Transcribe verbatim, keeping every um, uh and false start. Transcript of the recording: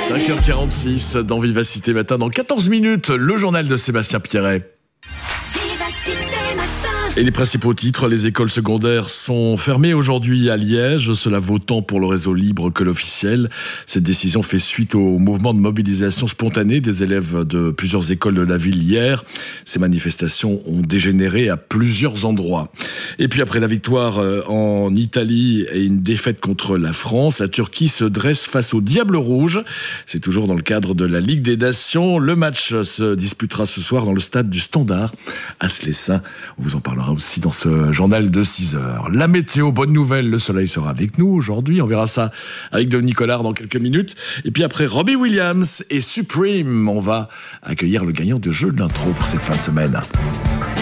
cinq heures quarante-six dans Vivacité Matin. Dans quatorze minutes, le journal de Sébastien Pierret. Et les principaux titres, les écoles secondaires sont fermées aujourd'hui à Liège. Cela vaut tant pour le réseau libre que l'officiel. Cette décision fait suite au mouvement de mobilisation spontanée des élèves de plusieurs écoles de la ville hier. Ces manifestations ont dégénéré à plusieurs endroits. Et puis après la victoire en Italie et une défaite contre la France, la Turquie se dresse face au Diable Rouge. C'est toujours dans le cadre de la Ligue des Nations. Le match se disputera ce soir dans le stade du Standard à Slessin. On vous en parlera aussi dans ce journal de six heures. La météo, bonne nouvelle, le soleil sera avec nous aujourd'hui. On verra ça avec Denis Collard dans quelques minutes. Et puis après Robbie Williams et Supreme, on va accueillir le gagnant de jeu de l'intro pour cette fin de semaine.